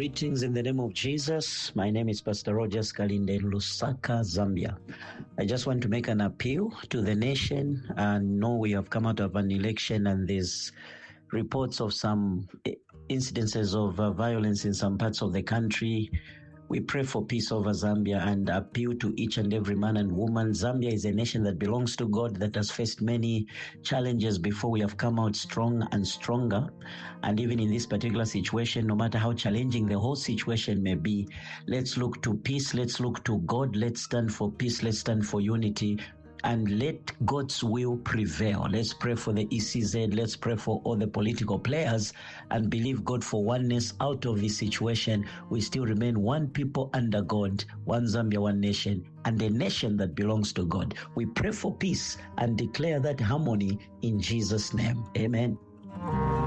Greetings in the name of Jesus. My name is Pastor Rogers Kalinde in Lusaka, Zambia. I just want to make an appeal to the nation, and know we have come out of an election and there's reports of some incidences of violence in some parts of the country. We pray for peace over Zambia and appeal to each and every man and woman. Zambia is a nation that belongs to God, that has faced many challenges before. We have come out strong and stronger. And even in this particular situation, no matter how challenging the whole situation may be, let's look to peace. Let's look to God. Let's stand for peace. Let's stand for unity. And let God's will prevail. Let's pray for the ECZ. Let's pray for all the political players and believe God for oneness out of this situation. We still remain one people under God, one Zambia, one nation, and a nation that belongs to God. We pray for peace and declare that harmony in Jesus' name. Amen.